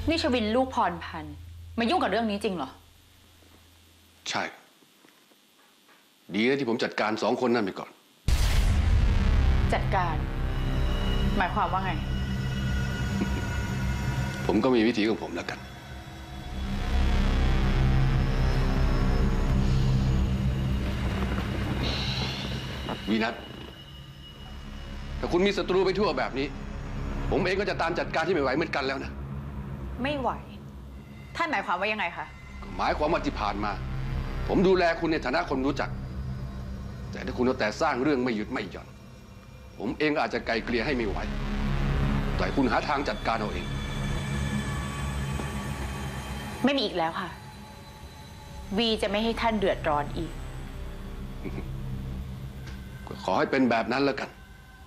นี่ชวินลูกพรพันธ์มายุ่งกับเรื่องนี้จริงเหรอใช่ดีนะที่ผมจัดการ2 คนนั่นไปก่อนจัดการหมายความว่าไงผมก็มีวิธีของผมแล้วกันวีนัทถ้าคุณมีศัตรูไปทั่วแบบนี้ผมเองก็จะตามจัดการที่ไม่ไหวเหมือนกันแล้วนะไม่ไหวท่านหมายความว่ายังไงคะหมายความว่าที่ผ่านมาผมดูแลคุณในฐานะคนรู้จักแต่ถ้าคุณเอาแต่สร้างเรื่องไม่หยุดไม่หย่อนผมเองก็อาจจะไกลเกลี่ยให้ไม่ไหวแต่คุณหาทางจัดการเอาเองไม่มีอีกแล้วค่ะวีจะไม่ให้ท่านเดือดร้อนอีกขอให้เป็นแบบนั้นแล้วกัน